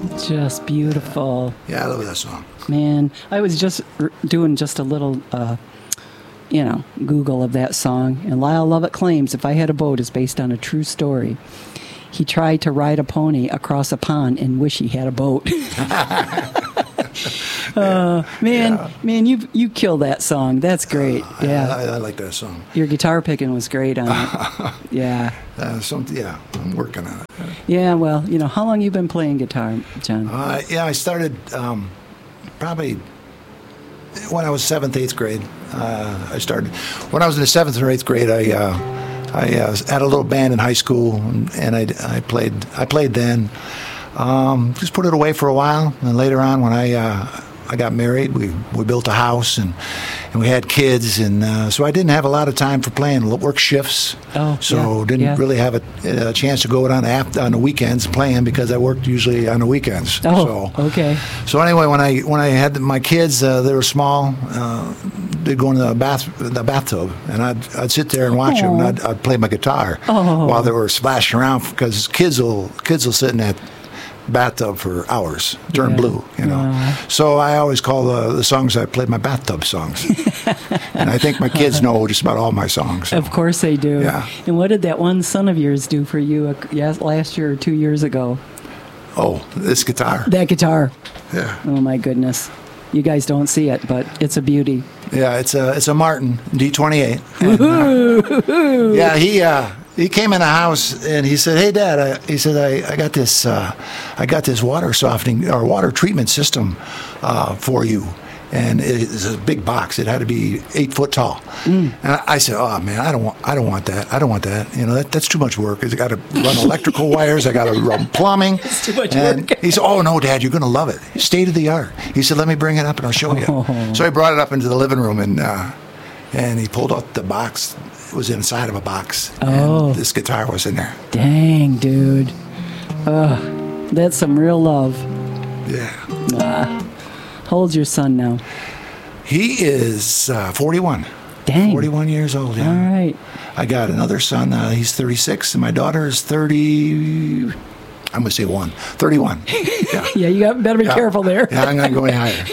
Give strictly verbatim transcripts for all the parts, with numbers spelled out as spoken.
Just beautiful. Yeah, I love that song. Man, I was just r- doing just a little, uh, you know, Google of that song. And Lyle Lovett claims If I Had a Boat is based on a true story. He tried to ride a pony across a pond and wish he had a boat. uh, man, Yeah. man, you you killed that song. That's great. Uh, Yeah, I, I, I like that song. your guitar picking was great on it. Yeah, Uh, some, yeah, I'm working on it. yeah. Well, you know, how long you been playing guitar, John? Uh, yeah, I started um, probably when I was seventh, eighth grade. Uh, I started when I was in the seventh or eighth grade. I uh, I uh, had a little band in high school, and, and I, I played. I played then. Um, just put it away for a while, and later on, when I uh, I got married, we, we built a house, and and we had kids, and uh, so I didn't have a lot of time for playing. Work shifts, Oh, so yeah, didn't yeah. really have a, a chance to go out on the, on the weekends playing because I worked usually on the weekends. Oh, so, okay. So anyway, when I when I had my kids, uh, they were small. Uh, they'd go in the bath the bathtub, and I'd I'd sit there and watch them. And I'd, I'd play my guitar Oh. while they were splashing around because kids will kids will sit in that bathtub for hours, turn Yeah. blue, you know. Uh. So I always call the, the songs I played my bathtub songs, and I think my kids know just about all my songs. so. Of course they do. Yeah. And what did that one son of yours do for you uh, yes, last year or two years ago? Oh, this guitar, That guitar. yeah, Oh, my goodness. You guys don't see it, but it's a beauty. yeah. It's a it's a Martin D twenty-eight. And, uh, yeah, he uh, he came in the house and he said, "Hey, Dad," I, he said, "I, I got this uh, I got this water softening or water treatment system uh, for you." And it's a big box. It had to be eight foot tall. Mm. And I, I said, "Oh man, I don't want, I don't want that. I don't want that. You know, that, that's too much work. I got to run electrical wires. I got to run plumbing. It's too much and work. He said, "Oh no, Dad, you're going to love it. State of the art." He said, "Let me bring it up and I'll show you." Oh. So I brought it up into the living room and uh, and he pulled out the box. It was inside of a box. Oh. And this guitar was in there. Dang, dude. Ugh, that's some real love. Yeah. How old's your son now? He is uh, forty-one. Dang. forty-one years old. Yeah. All right. I got another son. Uh, he's thirty-six, and my daughter is thirty. I'm going to say one. thirty-one. Yeah. Yeah, you got better be Yeah. careful there. Yeah, I'm going to go any higher.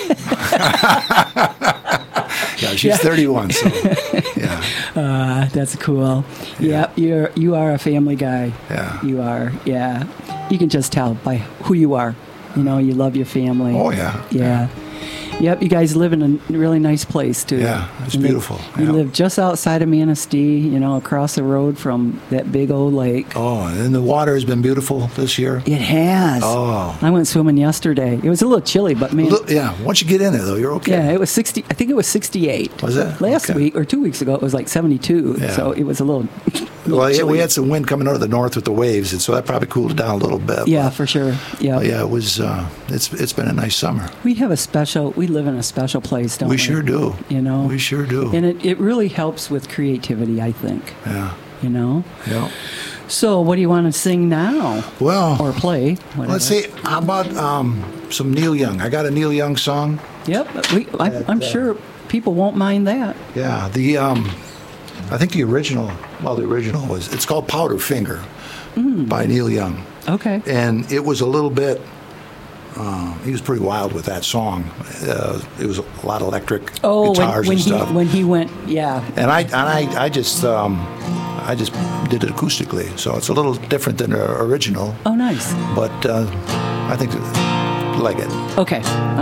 Yeah, she's Yeah. thirty-one. So, yeah. Uh, that's cool. Yeah, you're you are a family guy. Yeah. You are. Yeah. You can just tell by who you are. You know, you love your family. Oh, yeah. Yeah. Yep, you guys live in a really nice place too. Yeah, it's And you- beautiful. You Yeah. live just outside of Manistee, you know, across the road from that big old lake. Oh, and the water has been beautiful this year. It has. Oh. I went swimming yesterday. It was a little chilly, but man, Look, yeah, once you get in there, though, you're okay. yeah, it was sixty. I think it was sixty-eight. Was it? Last Okay. week or two weeks ago? It was like seventy-two. Yeah. So it was a little. little Well, yeah, chilly. we had some wind coming out of the north with the waves, and so that probably cooled it down a little bit. Yeah, for sure. Yeah. But yeah, it was. Uh, it's it's been a nice summer. We have a special. We live in a special place, don't we? We sure do. You know. We sure do. And it, it really helps with creativity, I think. Yeah. You know. Yeah. So, what do you want to sing now Well, or play? Whatever. let's see. How about um, some Neil Young? I got a Neil Young song. Yep. We, I, I'm uh, sure people won't mind that. Yeah. The um, I think the original. Well, the original was. It's called Powder Finger by Neil Young, Okay. and it was a little bit. Uh, he was pretty wild with that song. Uh, it was a lot of electric Oh, when, guitars when and he stuff. when he went, yeah. And I and I, I just um, I just did it acoustically, so it's a little different than the original, Oh, nice. but uh, I think I like it. Okay.